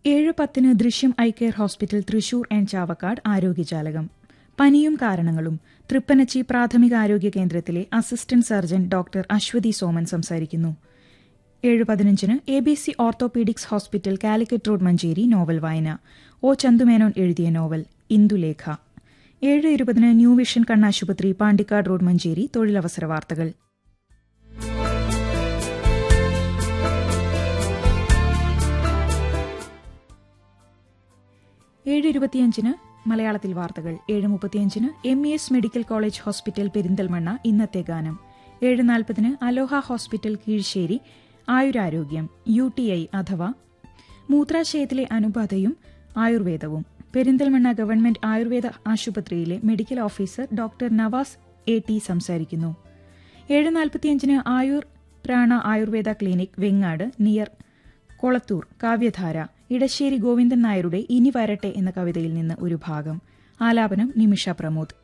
7:10 ദൃശ്യം eye care hospital Thrissur and Chavakkad ആരോഗ്യജാലകം. പനിയും കാരണങ്ങളും തൃപ്പനച്ചി പ്രാഥമികാരോഗ്യ കേന്ദ്രത്തിലെ assistant surgeon doctor Aswathy Soman സംസാരിക്കുന്നു. 7:15 ABC orthopaedics hospital Calicut road Manjeri novel വായന. ഒ ചന്തുമേനോൻ എഴുതിയ നോവൽ ഇന്ദുലേഖ. 7:20 ന്യൂ വിഷൻ കണ്ണാശുപത്രി പാണ്ടിക്കാട് റോഡ് മഞ്ചേരി തൊഴിലവസര വാർത്തകൾ. 7:25 മലയാളത്തിൽ വാർത്തകൾ. 7:35 MES medical college hospital Perinthalmanna ഇന്നത്തെ ഗാനം. 7:40 അലോഹ ഹോസ്പിറ്റൽ കീഴ്ശ്ശേരി ആയുരാരോഗ്യം UTI അഥവാ മൂത്രാശയത്തിലെ അണുബാധയും ആയുർവേദവും. പെരിന്തൽമണ്ണ ഗവൺമെന്റ് ആയുർവേദ ആശുപത്രിയിലെ medical officer doctor Nawaz AT സംസാരിക്കുന്നു. 7:45 ആയുർ പ്രാണ ആയുർവേദ ക്ലിനിക് വെങ്ങാട് നിയർ കൊളത്തൂർ കാവ്യധാര ഇടശ്ശേരി ഗോവിന്ദൻ നായരുടെ ഇനി വരട്ടെ എന്ന കവിതയിൽ നിന്ന് ഒരു ഭാഗം. ആലാപനം നിമിഷ പ്രമോദ്.